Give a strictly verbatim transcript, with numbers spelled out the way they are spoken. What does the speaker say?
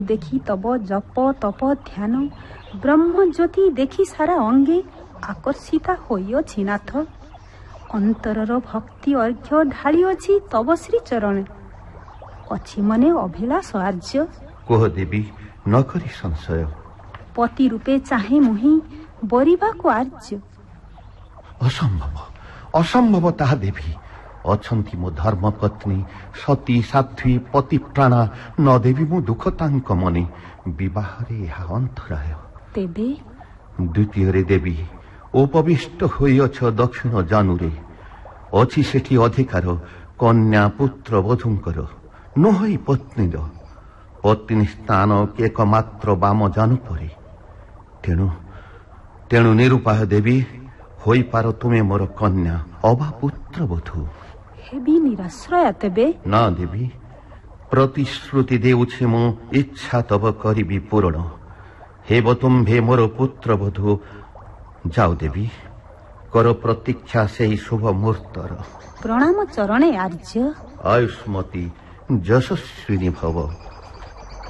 देखी तब जप तप ध्यान ब्रह्म ज्योति देखी सारा अंगे आकर्षिता होइअछि नाथ। अंतरर भक्ति अर्घ्य ढाली अछि तब श्री चरण अछि मने अभिलाष आर्य। कह देवी न करी संशय पति रूपे चाहे मुहि बरिबाको आर्य। असंभव असंभव ताहा देवी अछंती मो धर्म पत्नी सती साध्वी पति प्राणा न देवी मो दुख तांक मने विवाहरे ଏହା अंतराय। तेबे द्वितीय रे देवी उपविष्ट होइअछ दक्षिण जानुरे अछि सेठी अधिकार कन्या पुत्र वधुंकर नहई पत्नीर पत्नी स्थान एकमात्र बाम जानु परे। तेणु तेणु निरुपाय देवी होई पार तुमे मोर कन्या अबा पुत्र वधु। हेबी निराश्रय तेबे ना देवी प्रतिश्रुति देउछे मो इच्छा तब करिबी पूर्ण। हेब तुम्भे मोर पुत्र वधु जाओ देवी कर प्रतीक्षा से शुभ मुहूर्तर। प्रणाम चरणे आर्य। आयुष्मती यशस्विनी भव।